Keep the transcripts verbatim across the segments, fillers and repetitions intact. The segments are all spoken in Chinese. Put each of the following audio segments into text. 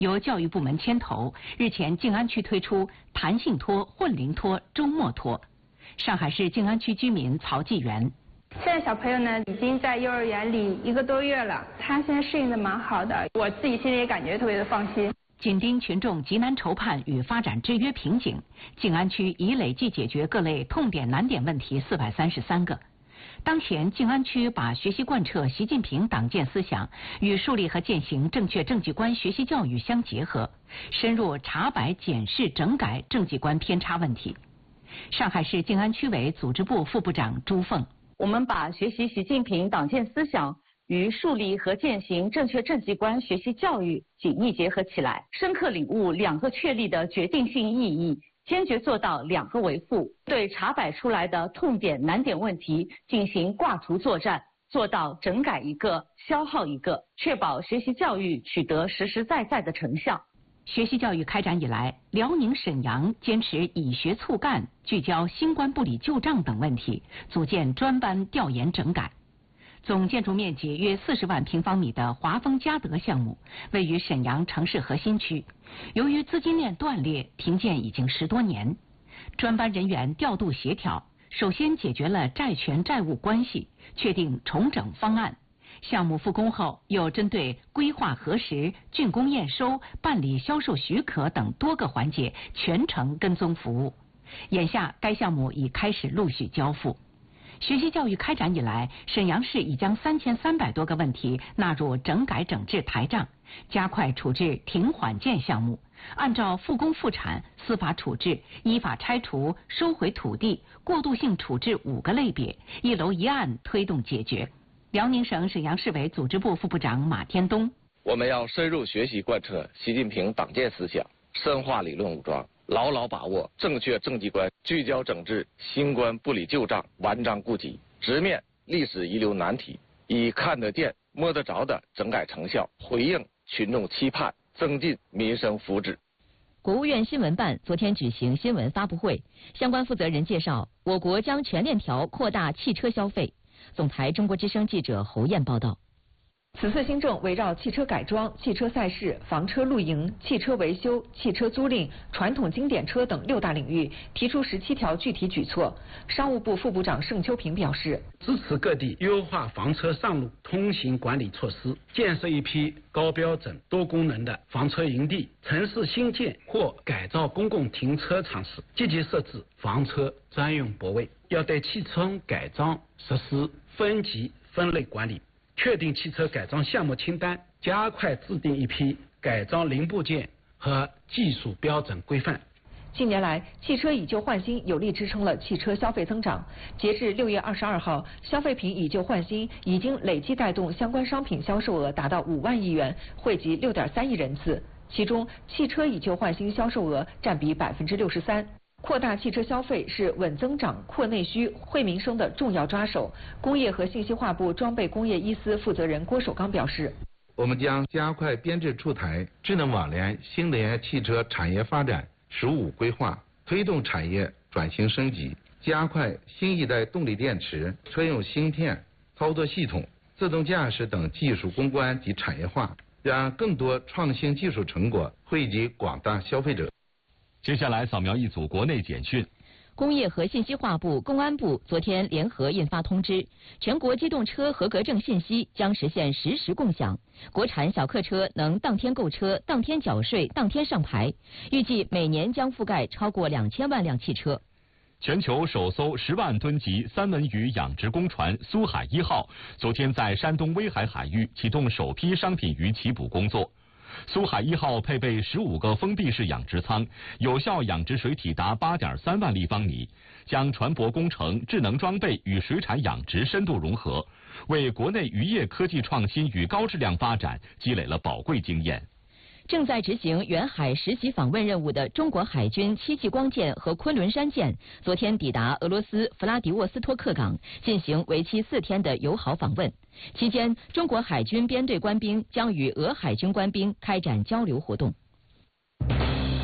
由教育部门牵头，日前静安区推出弹性托、混龄托、周末托。上海市静安区居民曹继元。 现在小朋友呢已经在幼儿园里一个多月了，他现在适应的蛮好的，我自己心里也感觉特别的放心。 紧盯群众急难筹盼与发展制约瓶颈，静安区已累计解决各类痛点难点问题四百三十三个。当前，静安区把学习贯彻习近平党建思想与树立和践行正确政绩观学习教育相结合，深入查摆检视整改政绩观偏差问题。上海市静安区委组织部副部长朱凤。 我们把学习习近平党建思想与树立和践行正确政绩观学习教育紧密结合起来，深刻领悟两个确立的决定性意义，坚决做到两个维护，对查摆出来的痛点难点问题进行挂图作战，做到整改一个消耗一个，确保学习教育取得实实在在的成效。 学习教育开展以来，辽宁沈阳坚持以学促干，聚焦新冠部里旧账等问题，组建专班调研整改。总建筑面积约四十万平方米的华丰嘉德项目，位于沈阳城市核心区。由于资金链断裂，停建已经十多年。专班人员调度协调，首先解决了债权债务关系，确定重整方案。项目复工后，又针对规划核实、竣工验收、办理销售许可等多个环节全程跟踪服务。眼下，该项目已开始陆续交付。学习教育开展以来，沈阳市已将三千三百多个问题纳入整改整治台账，加快处置停缓建项目，按照复工复产、司法处置、依法拆除、收回土地、过渡性处置五个类别，一楼一案推动解决。辽宁省沈阳市委组织部副部长马天东： 我们要深入学习贯彻习近平党建思想，深化理论武装，牢牢把握正确政绩观，聚焦整治新冠不理旧账、顽瘴痼疾，直面历史遗留难题，以看得见、摸得着的整改成效，回应群众期盼，增进民生福祉。 国务院新闻办昨天举行新闻发布会，相关负责人介绍，我国将全链条扩大汽车消费。总台中国之声记者侯燕报道。 此次新政围绕汽车改装、汽车赛事、房车露营、汽车维修、汽车租赁、传统经典车等六大领域，提出十七条具体举措。商务部副部长盛秋平表示， 支持各地优化房车上路通行管理措施，建设一批高标准、多功能的房车营地。城市新建或改造公共停车场时，积极设置房车专用泊位。要对汽车改装实施分级分类管理。确定汽车改装项目清单，加快制定一批改装零部件和技术标准规范。 近年来，汽车以旧换新有力支撑了汽车消费增长。截至六月二十二号，消费品以旧换新已经累计带动相关商品销售额达到五万亿元，惠及六点三亿人次。其中，汽车以旧换新销售额占比百分之六十三。扩大汽车消费是稳增长、扩内需、惠民生的重要抓手。工业和信息化部装备工业一司负责人郭守刚表示， 我们将加快编制出台智能网联新能源汽车产业发展“十五”规划，推动产业转型升级，加快新一代动力电池、车用芯片、操作系统、自动驾驶等技术攻关及产业化，让更多创新技术成果惠及广大消费者。 接下来扫描一组国内简讯。 工业和信息化部、公安部昨天联合印发通知，全国机动车合格证信息将实现实时共享，国产小客车能当天购车、当天缴税、当天上牌，预计每年将覆盖超过两千万辆汽车。 全球首艘十万吨级三文鱼养殖工船“苏海一号”昨天在山东威海海域启动首批商品鱼起捕工作。苏海一号配备十五个封闭式养殖舱，有效养殖水体达八点三万立方米，将船舶工程、智能装备与水产养殖深度融合，为国内渔业科技创新与高质量发展积累了宝贵经验。 正在执行远海实习访问任务的中国海军戚继光舰和昆仑山舰，昨天抵达俄罗斯弗拉迪沃斯托克港，进行为期四天的友好访问。期间，中国海军编队官兵将与俄海军官兵开展交流活动。 您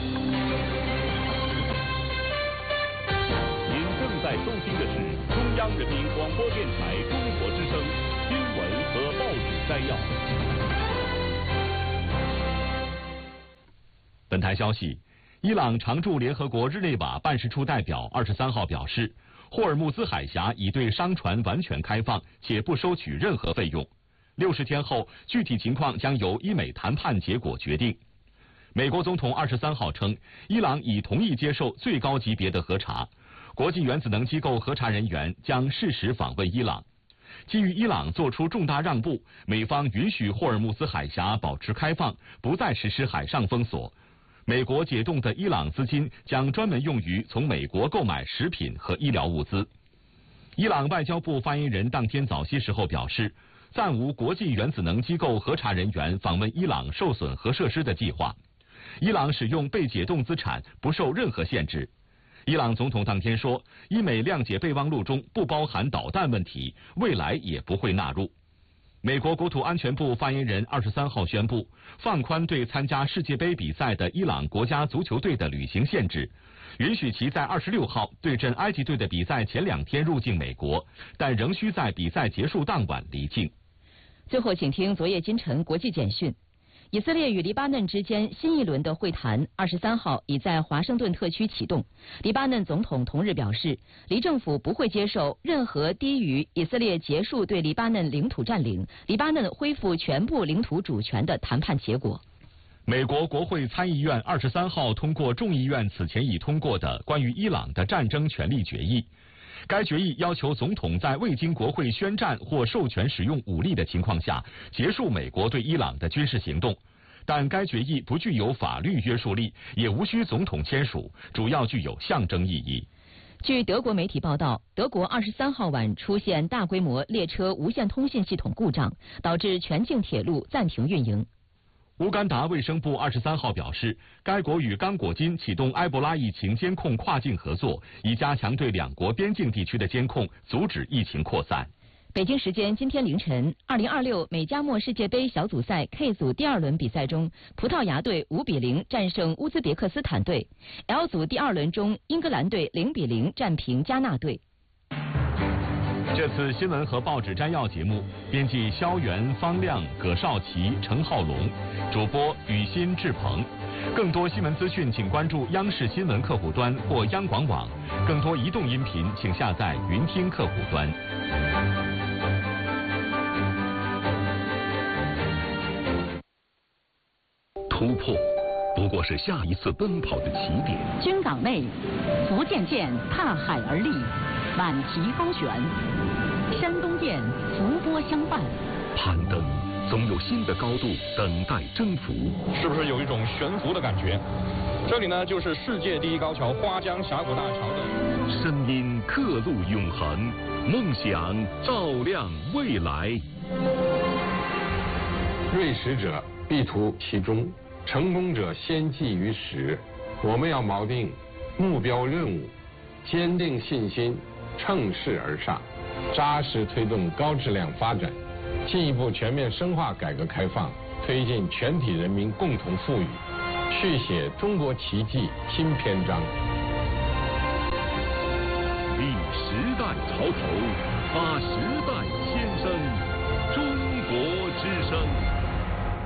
正在收听的是中央人民广播电台中国之声新闻和报纸摘要。 本台消息，伊朗常驻联合国日内瓦办事处代表二十三号表示，霍尔木兹海峡已对商船完全开放，且不收取任何费用。六十天后，具体情况将由伊美谈判结果决定。美国总统二十三号称，伊朗已同意接受最高级别的核查，国际原子能机构核查人员将适时访问伊朗。基于伊朗做出重大让步，美方允许霍尔木兹海峡保持开放，不再实施海上封锁。美国解冻的伊朗资金将专门用于从美国购买食品和医疗物资。伊朗外交部发言人当天早些时候表示，暂无国际原子能机构核查人员访问伊朗受损核设施的计划。伊朗使用被解冻资产不受任何限制。伊朗总统当天说，伊美谅解备忘录中不包含导弹问题，未来也不会纳入。美国国土安全部发言人二十三号宣布，放宽对参加世界杯比赛的伊朗国家足球队的旅行限制，允许其在二十六号对阵埃及队的比赛前两天入境美国，但仍需在比赛结束当晚离境。 最后，请听昨夜今晨国际简讯。以色列与黎巴嫩之间新一轮的会谈二十三号已在华盛顿特区启动。黎巴嫩总统同日表示，黎政府不会接受任何低于以色列结束对黎巴嫩领土占领、黎巴嫩恢复全部领土主权的谈判结果。 美国国会参议院二十三号通过众议院此前已通过的关于伊朗的战争权利决议。该决议要求总统在未经国会宣战或授权使用武力的情况下，结束美国对伊朗的军事行动。但该决议不具有法律约束力，也无需总统签署，主要具有象征意义。 据德国媒体报道，德国二十三号晚出现大规模列车无线通信系统故障，导致全境铁路暂停运营。 乌干达卫生部二十三号表示，该国与刚果金启动埃博拉疫情监控跨境合作，以加强对两国边境地区的监控，阻止疫情扩散。 北京时间今天凌晨，二零二六美加墨世界杯小组赛 K 组第二轮比赛中，葡萄牙队五比零战胜乌兹别克斯坦队。L 组第二轮中，英格兰队零比零战平加纳队。 这次新闻和报纸摘要节目，编辑肖元、方亮、葛少奇、陈浩龙，主播雨欣、志鹏。更多新闻资讯，请关注央视新闻客户端或央广网。更多移动音频，请下载云听客户端。 突破不过是下一次奔跑的起点。 军港内，福建舰踏海而立，满旗高悬；山东舰浮波相伴。 攀登总有新的高度等待征服， 是不是有一种悬浮的感觉？这里呢，就是世界第一高桥花江峡谷大桥的。 声音刻录永恒，梦想照亮未来。 锐识者必图其中，成功者先记于始。我们要锚定目标任务，坚定信心，乘势而上，扎实推动高质量发展，进一步全面深化改革开放，推进全体人民共同富裕，续写中国奇迹新篇章。 立时代潮头，发时代先声，中国之声。